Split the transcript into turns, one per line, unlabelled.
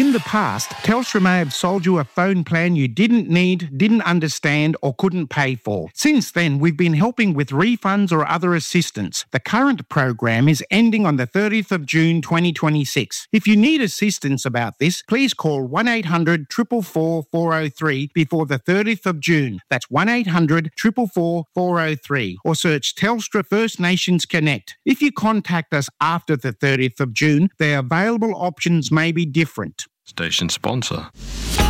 In the past, Telstra may have sold you a phone plan you didn't need, didn't understand, or couldn't pay for. Since then, we've been helping with refunds or other assistance. The current program is ending on the 30th of June 2026. If you need assistance about this, please call 1800 444 403 before the 30th of June. That's 1800 444 403, or search Telstra First Nations Connect. If you contact us after the 30th of June, the available options may be different.
Station sponsor.